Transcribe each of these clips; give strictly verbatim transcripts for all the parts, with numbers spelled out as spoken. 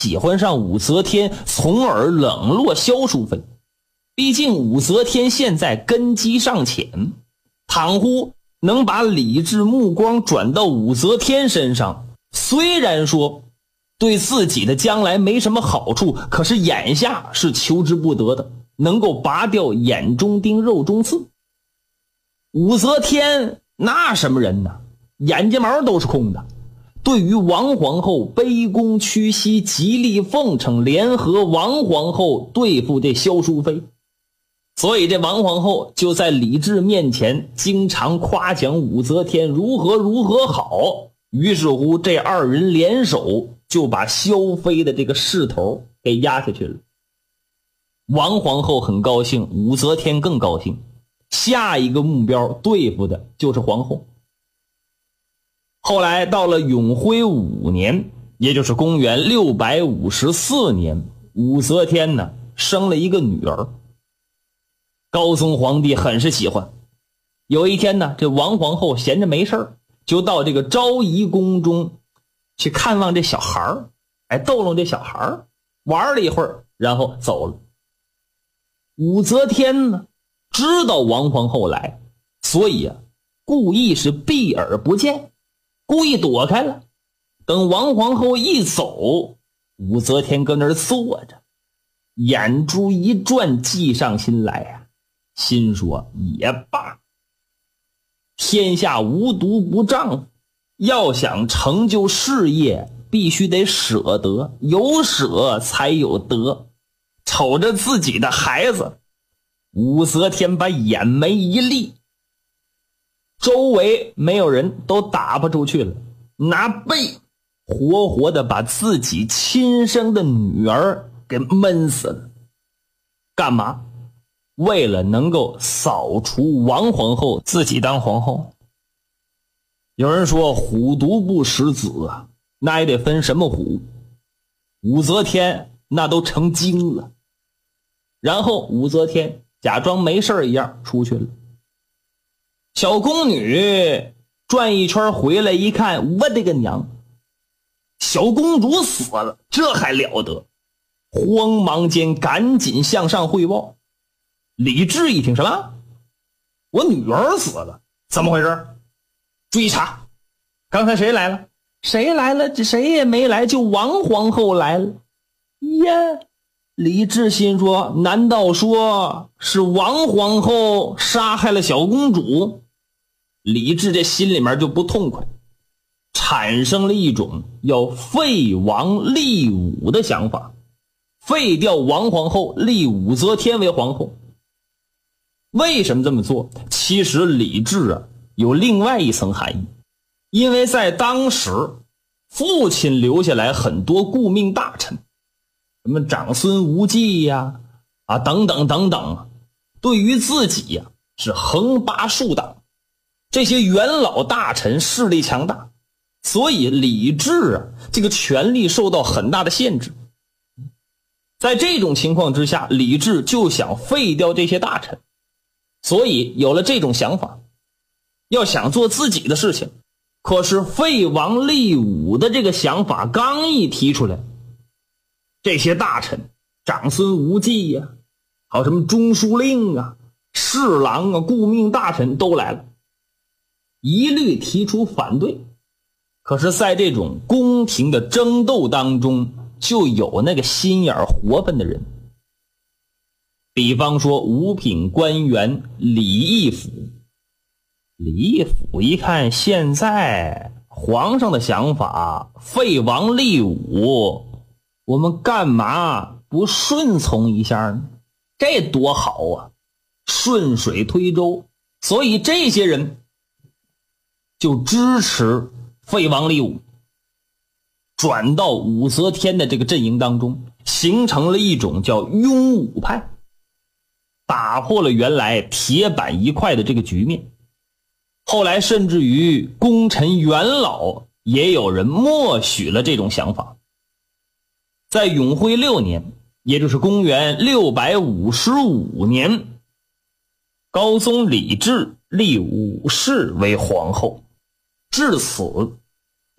喜欢上武则天，从而冷落萧淑妃。毕竟武则天现在根基尚浅，倘乎能把李治目光转到武则天身上，虽然说对自己的将来没什么好处，可是眼下是求之不得的，能够拔掉眼中钉肉中刺。武则天那什么人呢？眼睫毛都是空的。对于王皇后卑躬屈膝，极力奉承，联合王皇后对付这萧淑妃，所以这王皇后就在李治面前经常夸奖武则天如何如何好。于是乎这二人联手就把萧妃的这个势头给压下去了。王皇后很高兴，武则天更高兴，下一个目标对付的就是皇后。后来到了永徽五年，也就是公元六百五十四年，武则天呢生了一个女儿。高宗皇帝很是喜欢。有一天呢，这王皇后闲着没事儿，就到这个昭仪宫中去看望这小孩儿，哎，逗弄这小孩儿，玩了一会儿，然后走了。武则天呢知道王皇后来，所以啊故意是避而不见，故意躲开了。等王皇后一走，武则天搁那儿坐着，眼珠一转，计上心来呀、啊，心说也罢，天下无毒不丈夫，要想成就事业，必须得舍得，有舍才有得。瞅着自己的孩子，武则天把眼眉一立，周围没有人，都打发出去了，拿背活活的把自己亲生的女儿给闷死了。干嘛？为了能够扫除王皇后，自己当皇后。有人说虎毒不食子啊，那也得分什么虎。武则天那都成精了。然后武则天假装没事一样出去了。小宫女转一圈回来一看，我的个娘，小公主死了，这还了得！慌忙间赶紧向上汇报。李治一听，什么？我女儿死了？怎么回事？追查，刚才谁来了？谁来了？这谁也没来，就王皇后来了。呀，李治心说，难道说是王皇后杀害了小公主？李治这心里面就不痛快，产生了一种要废王立武的想法，废掉王皇后，立武则天为皇后。为什么这么做？其实李治啊有另外一层含义，因为在当时父亲留下来很多顾命大臣，什么长孙无忌呀、啊，啊等等等等，对于自己呀、啊、是横拔竖挡。这些元老大臣势力强大，所以李治啊这个权力受到很大的限制。在这种情况之下，李治就想废掉这些大臣，所以有了这种想法，要想做自己的事情。可是废王立武的这个想法刚一提出来，这些大臣长孙无忌呀、啊，还有什么中书令啊、侍郎啊、顾命大臣都来了，一律提出反对。可是在这种宫廷的争斗当中，就有那个心眼活泛的人。比方说五品官员李义府。李义府一看现在皇上的想法，废王立武，我们干嘛不顺从一下呢？这多好啊，顺水推舟。所以这些人就支持废王立武，转到武则天的这个阵营当中，形成了一种叫拥武派，打破了原来铁板一块的这个局面。后来甚至于功臣元老也有人默许了这种想法。在永徽六年，也就是公元六百五十五年，高宗李治立武氏为皇后。至此，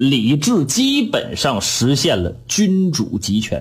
李治基本上实现了君主集权。